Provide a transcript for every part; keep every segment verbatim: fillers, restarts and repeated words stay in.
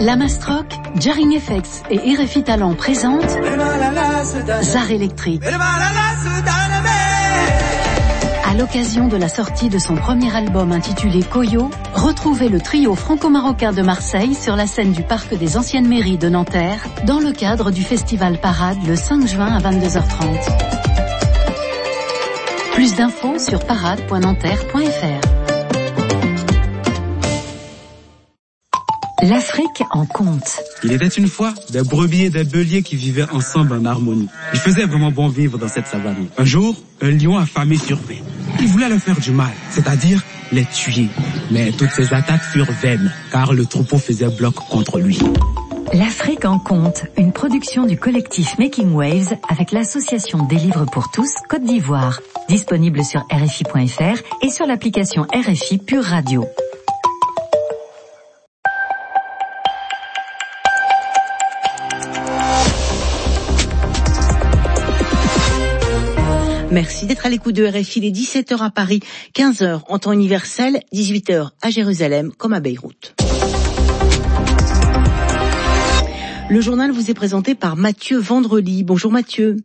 La Mastroc, Jarring F X et R F I Talent présentent Zar électrique. À l'occasion de la sortie de son premier album intitulé Koyo, retrouvez le trio franco-marocain de Marseille sur la scène du Parc des Anciennes Mairies de Nanterre, dans le cadre du festival Parade le cinq juin à vingt-deux heures trente. Plus d'infos sur parade point nanterre point f r. L'Afrique en conte. Il était une fois des brebis et des béliers qui vivaient ensemble en harmonie. Il faisait vraiment bon vivre dans cette savane. Un jour, un lion affamé survint. Il voulait leur faire du mal, c'est-à-dire les tuer. Mais toutes ces attaques furent vaines, car le troupeau faisait bloc contre lui. L'Afrique en conte, une production du collectif Making Waves avec l'association des livres pour tous Côte d'Ivoire. Disponible sur R F I point F R et sur l'application R F I Pure Radio. Merci d'être à l'écoute de R F I, il est dix-sept heures à Paris, quinze heures en temps universel, dix-huit heures à Jérusalem comme à Beyrouth. Le journal vous est présenté par Mathieu Vendredi. Bonjour Mathieu.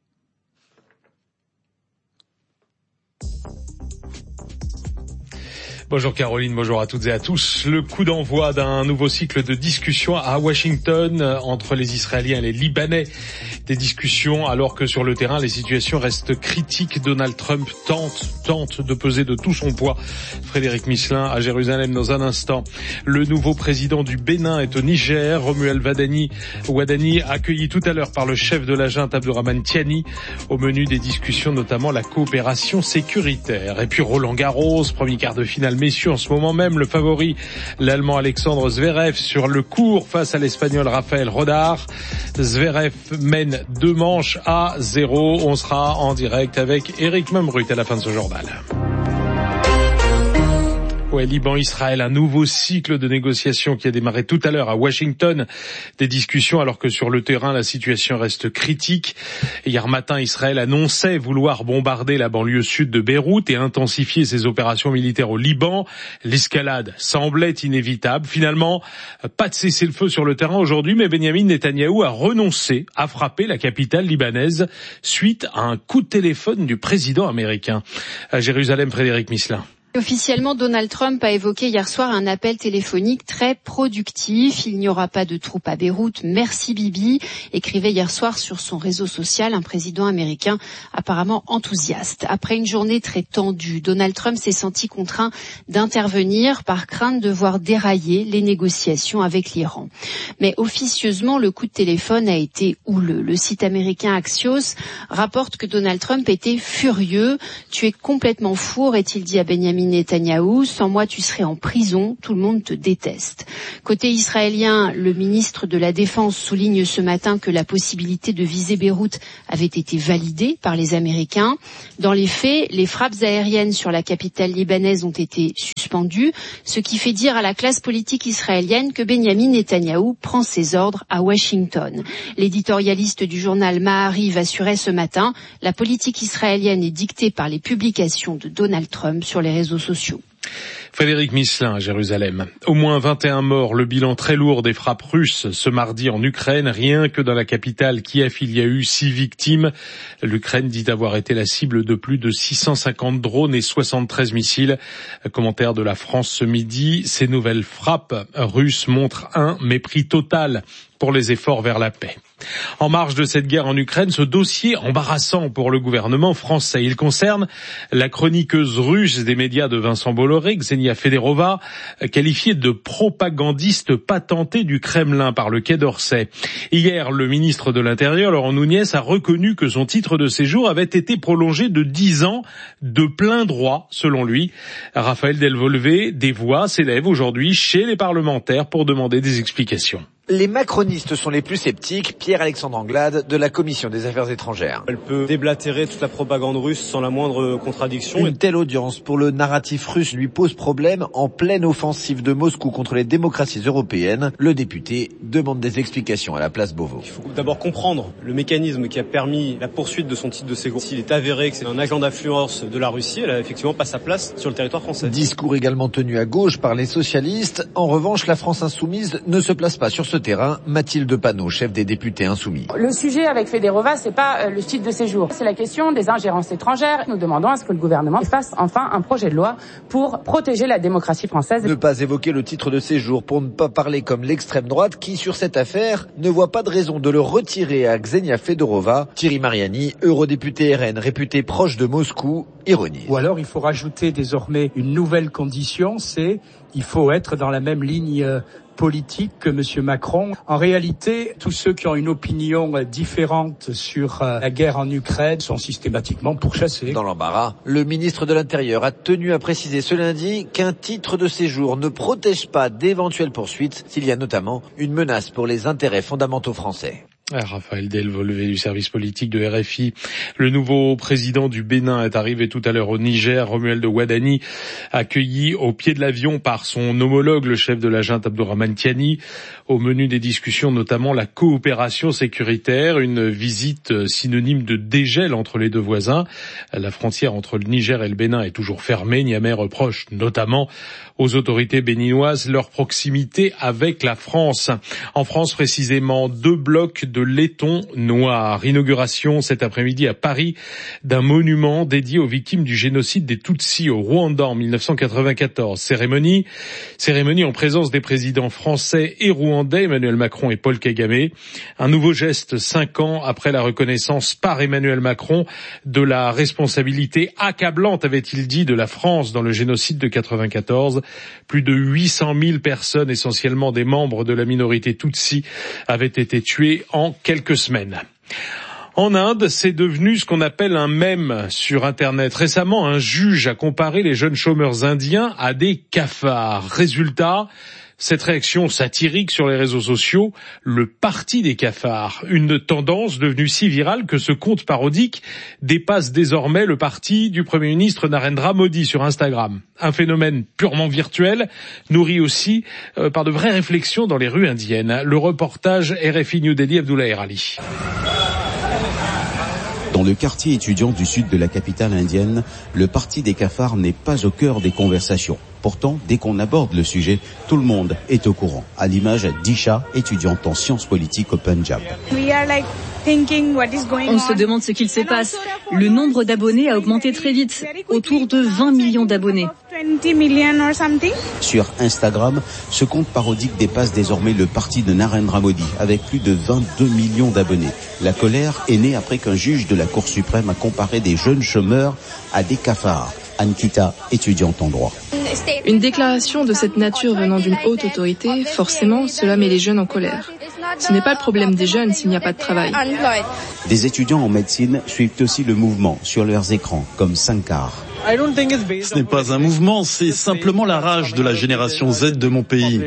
Bonjour Caroline, bonjour à toutes et à tous. Le coup d'envoi d'un nouveau cycle de discussions à Washington entre les Israéliens et les Libanais. Des discussions alors que sur le terrain, les situations restent critiques. Donald Trump tente, tente de peser de tout son poids. Frédéric Misselin à Jérusalem dans un instant. Le nouveau président du Bénin est au Niger. Romuald Wadani, Wadani accueilli tout à l'heure par le chef de la junte Abdourahmane Tiani. Au menu des discussions, notamment la coopération sécuritaire. Et puis Roland Garros, premier quart de finale messieurs, en ce moment même, le favori, l'Allemand Alexandre Zverev sur le court face à l'Espagnol Rafael Rodar. Zverev mène deux manches à zéro. On sera en direct avec Eric Membrut à la fin de ce journal. Ouais, Liban-Israël, un nouveau cycle de négociations qui a démarré tout à l'heure à Washington. Des discussions alors que sur le terrain, la situation reste critique. Hier matin, Israël annonçait vouloir bombarder la banlieue sud de Beyrouth et intensifier ses opérations militaires au Liban. L'escalade semblait inévitable. Finalement, pas de cessez-le-feu sur le terrain aujourd'hui, mais Benyamin Netanyahou a renoncé à frapper la capitale libanaise suite à un coup de téléphone du président américain. À Jérusalem, Frédéric Misselin. Officiellement, Donald Trump a évoqué hier soir un appel téléphonique très productif. Il n'y aura pas de troupes à Beyrouth. Merci Bibi, écrivait hier soir sur son réseau social un président américain apparemment enthousiaste. Après une journée très tendue, Donald Trump s'est senti contraint d'intervenir par crainte de voir dérailler les négociations avec l'Iran. Mais officieusement, le coup de téléphone a été houleux. Le site américain Axios rapporte que Donald Trump était furieux. « Tu es complètement fou », aurait-il dit à Benjamin Netanyahou, sans moi tu serais en prison, tout le monde te déteste. Côté israélien, le ministre de la Défense souligne ce matin que la possibilité de viser Beyrouth avait été validée par les Américains. Dans les faits, les frappes aériennes sur la capitale libanaise ont été suspendues, ce qui fait dire à la classe politique israélienne que Benjamin Netanyahou prend ses ordres à Washington. L'éditorialiste du journal Maariv assurait ce matin, la politique israélienne est dictée par les publications de Donald Trump sur les réseaux sociaux. Frédéric Misselin à Jérusalem. Au moins vingt et un morts, le bilan très lourd des frappes russes ce mardi en Ukraine. Rien que dans la capitale Kiev, il y a eu six victimes. L'Ukraine dit avoir été la cible de plus de six cent cinquante drones et soixante-treize missiles. Commentaire de la France ce midi. Ces nouvelles frappes russes montrent un mépris total pour les efforts vers la paix. En marge de cette guerre en Ukraine, ce dossier embarrassant pour le gouvernement français. Il concerne la chroniqueuse russe des médias de Vincent Bolloré, Ksenia Federova, qualifiée de propagandiste patentée du Kremlin par le Quai d'Orsay. Hier, le ministre de l'Intérieur, Laurent Nunez, a reconnu que son titre de séjour avait été prolongé de dix ans de plein droit, selon lui. Raphaël Delvolvé, des voix s'élèvent aujourd'hui chez les parlementaires pour demander des explications. Les macronistes sont les plus sceptiques. Pierre-Alexandre Anglade de la Commission des Affaires étrangères. Elle peut déblatérer toute la propagande russe sans la moindre contradiction. Une telle audience pour le narratif russe lui pose problème en pleine offensive de Moscou contre les démocraties européennes. Le député demande des explications à la place Beauvau. Il faut d'abord comprendre le mécanisme qui a permis la poursuite de son titre de séjour. S'il est avéré que c'est un agent d'influence de la Russie, elle a effectivement pas sa place sur le territoire français. Discours également tenu à gauche par les socialistes. En revanche, la France insoumise ne se place pas sur ce terrain. Mathilde Panot, chef des députés insoumis. Le sujet avec Federova, c'est pas le titre de séjour, c'est la question des ingérences étrangères. Nous demandons à ce que le gouvernement fasse enfin un projet de loi pour protéger la démocratie française. Ne pas évoquer le titre de séjour pour ne pas parler comme l'extrême droite qui, sur cette affaire, ne voit pas de raison de le retirer à Ksenia Fedorova. Thierry Mariani, eurodéputé R N réputé proche de Moscou, ironie. Ou alors il faut rajouter désormais une nouvelle condition, c'est il faut être dans la même ligne politique que M. Macron. En réalité, tous ceux qui ont une opinion différente sur la guerre en Ukraine sont systématiquement pourchassés. Dans l'embarras, le ministre de l'Intérieur a tenu à préciser ce lundi qu'un titre de séjour ne protège pas d'éventuelles poursuites s'il y a notamment une menace pour les intérêts fondamentaux français. Ah, Raphaël Delvolvé du service politique de R F I. Le nouveau président du Bénin est arrivé tout à l'heure au Niger. Romuald Wadani, accueilli au pied de l'avion par son homologue, le chef de la junte Abdourahmane Tiani. Au menu des discussions, notamment la coopération sécuritaire, une visite synonyme de dégel entre les deux voisins. La frontière entre le Niger et le Bénin est toujours fermée. Niamey reproche notamment aux autorités béninoises leur proximité avec la France. En France, précisément, deux blocs de laiton noir. Inauguration cet après-midi à Paris d'un monument dédié aux victimes du génocide des Tutsis au Rwanda en mille neuf cent quatre-vingt-quatorze. Cérémonie, cérémonie en présence des présidents français et rwandais, Emmanuel Macron et Paul Kagame. Un nouveau geste cinq ans après la reconnaissance par Emmanuel Macron de la responsabilité accablante, avait-il dit, de la France dans le génocide de quatre-vingt-quatorze. Plus de huit cent mille personnes, essentiellement des membres de la minorité Tutsi, avaient été tuées en quelques semaines. En Inde, c'est devenu ce qu'on appelle un mème sur Internet. Récemment, un juge a comparé les jeunes chômeurs indiens à des cafards. Résultat, cette réaction satirique sur les réseaux sociaux, le parti des cafards, une tendance devenue si virale que ce compte parodique dépasse désormais le parti du Premier ministre Narendra Modi sur Instagram. Un phénomène purement virtuel, nourri aussi euh, par de vraies réflexions dans les rues indiennes. Le reportage R F I New Delhi, Abdoulaye Rali. Dans le quartier étudiant du sud de la capitale indienne, le parti des cafards n'est pas au cœur des conversations. Pourtant, dès qu'on aborde le sujet, tout le monde est au courant, à l'image d'Isha, étudiante en sciences politiques au Punjab. On se demande ce qu'il se passe. Le nombre d'abonnés a augmenté très vite, autour de vingt millions d'abonnés. Sur Instagram, ce compte parodique dépasse désormais le parti de Narendra Modi, avec plus de vingt-deux millions d'abonnés. La colère est née après qu'un juge de la Cour suprême a comparé des jeunes chômeurs à des cafards. Ankita, étudiante en droit. Une déclaration de cette nature venant d'une haute autorité, forcément, cela met les jeunes en colère. Ce n'est pas le problème des jeunes s'il n'y a pas de travail. Des étudiants en médecine suivent aussi le mouvement sur leurs écrans, comme Sankar. Ce n'est pas un mouvement, c'est simplement la rage de la génération Z de mon pays.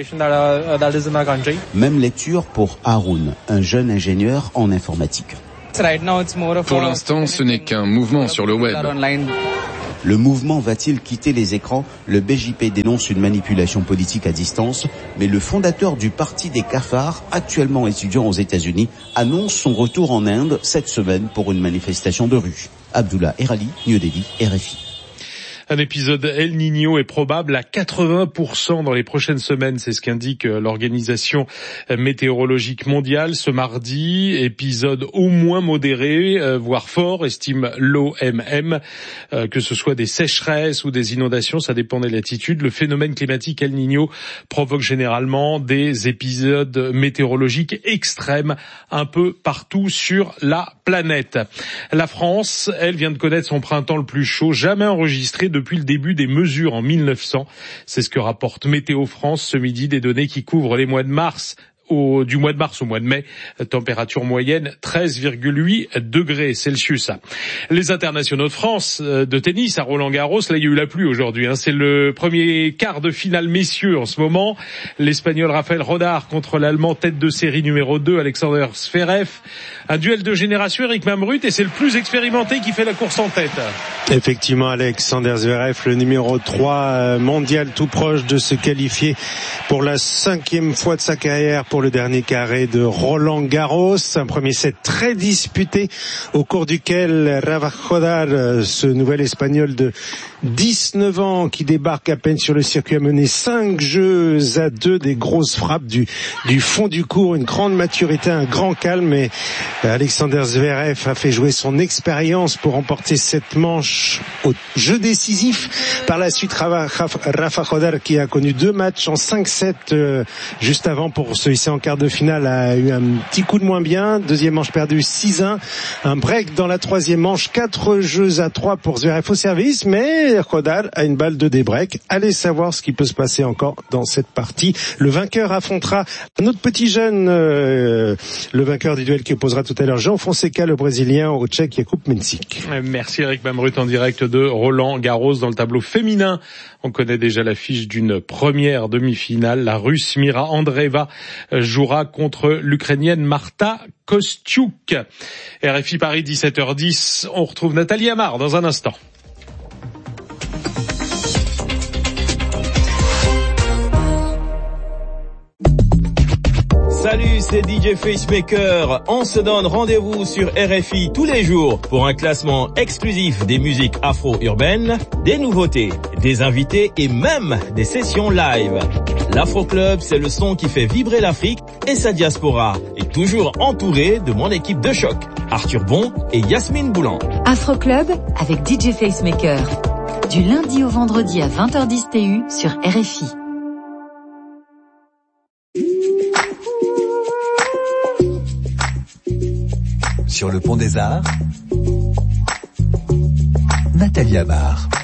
Même lecture pour Arun, un jeune ingénieur en informatique. Pour l'instant, ce n'est qu'un mouvement sur le web. Le mouvement va-t-il quitter les écrans? Le B J P dénonce une manipulation politique à distance, mais le fondateur du parti des cafards, actuellement étudiant aux États-Unis, annonce son retour en Inde cette semaine pour une manifestation de rue. Abdullah Erali, New Delhi, R F I. Un épisode El Niño est probable à quatre-vingts pour cent dans les prochaines semaines, c'est ce qu'indique l'Organisation météorologique mondiale ce mardi. Épisode au moins modéré, voire fort, estime l'O M M, que ce soit des sécheresses ou des inondations, ça dépend des latitudes. Le phénomène climatique El Niño provoque généralement des épisodes météorologiques extrêmes un peu partout sur la planète. La France, elle, vient de connaître son printemps le plus chaud jamais enregistré de depuis le début des mesures en mille neuf cents. C'est ce que rapporte Météo France ce midi, des données qui couvrent les mois de mars au, du mois de mars au mois de mai. Température moyenne treize virgule huit degrés Celsius. Les internationaux de France de tennis à Roland-Garros, là il y a eu la pluie aujourd'hui. Hein. C'est le premier quart de finale messieurs en ce moment. L'Espagnol Rafael Rodar contre l'Allemand tête de série numéro deux Alexander Zverev. Un duel de génération, Eric Mamrut, et c'est le plus expérimenté qui fait la course en tête. Effectivement, Alexander Zverev, le numéro trois mondial, tout proche de se qualifier pour la cinquième fois de sa carrière pour le dernier carré de Roland-Garros. Un premier set très disputé au cours duquel Rafael Rodar, ce nouvel Espagnol de dix-neuf ans qui débarque à peine sur le circuit, a mené cinq jeux à deux, des grosses frappes du, du fond du court, une grande maturité, un grand calme, et Alexander Zverev a fait jouer son expérience pour remporter cette manche au jeu décisif. Par la suite, Rafael Rodar, qui a connu deux matchs en cinq sept euh, juste avant pour se hisser en quart de finale, a eu un petit coup de moins bien. Deuxième manche perdue six un, un break dans la troisième manche, quatre jeux à trois pour Zverev au service, mais Rodar a une balle de débreak. Allez savoir ce qui peut se passer encore dans cette partie. Le vainqueur affrontera un autre petit jeune, euh, le vainqueur du duel qui opposera tout à l'heure João Fonseca, le Brésilien, au Tchèque Jakub Mensik. Merci Eric Mamrut en direct de Roland-Garros. Dans le tableau féminin, on connaît déjà l'affiche d'une première demi-finale. La Russe Mira Andreeva jouera contre l'Ukrainienne Marta Kostyuk. R F I Paris, dix-sept heures dix. On retrouve Nathalie Amar dans un instant. Salut, c'est D J Facemaker. On se donne rendez-vous sur R F I tous les jours pour un classement exclusif des musiques afro-urbaines, des nouveautés, des invités et même des sessions live. L'Afro Club, c'est le son qui fait vibrer l'Afrique et sa diaspora. Et toujours entouré de mon équipe de choc, Arthur Bon et Yasmine Boulan. Afro Club avec D J Facemaker. Du lundi au vendredi à vingt heures dix T U sur R F I. Sur le pont des Arts, Nathalie Amar.